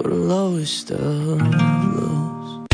for the lowest of lows.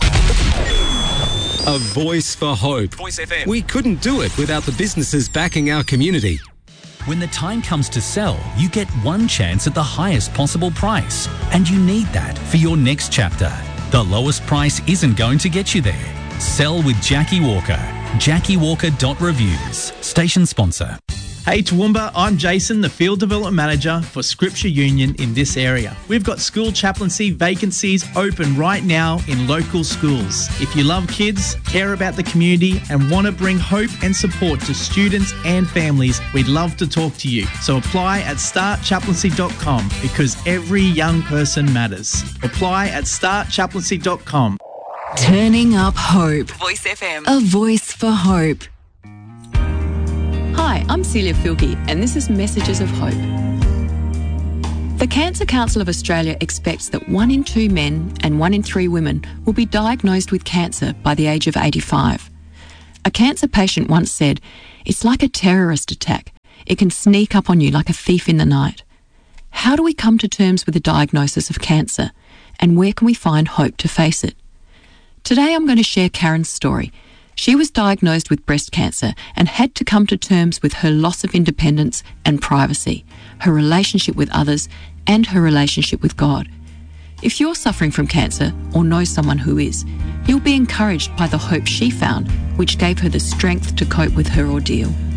A voice for hope. Voice FM. We couldn't do it without the businesses backing our community. When the time comes to sell, you get one chance at the highest possible price. And you need that for your next chapter. The lowest price isn't going to get you there. Sell with Jackie Walker. JackieWalker.Reviews. Station sponsor. Hey Toowoomba, I'm Jason, the Field Development Manager for Scripture Union in this area. We've got school chaplaincy vacancies open right now in local schools. If you love kids, care about the community and want to bring hope and support to students and families, we'd love to talk to you. So apply at startchaplaincy.com because every young person matters. Apply at startchaplaincy.com. Turning up hope. Voice FM. A voice for hope. Hi, I'm Celia Filkey, and this is Messages of Hope. The Cancer Council of Australia expects that 1 in 2 men and 1 in 3 women will be diagnosed with cancer by the age of 85. A cancer patient once said, "It's like a terrorist attack. It can sneak up on you like a thief in the night." How do we come to terms with the diagnosis of cancer, and where can we find hope to face it? Today I'm going to share Karen's story. She was diagnosed with breast cancer and had to come to terms with her loss of independence and privacy, her relationship with others, and her relationship with God. If you're suffering from cancer or know someone who is, you'll be encouraged by the hope she found, which gave her the strength to cope with her ordeal.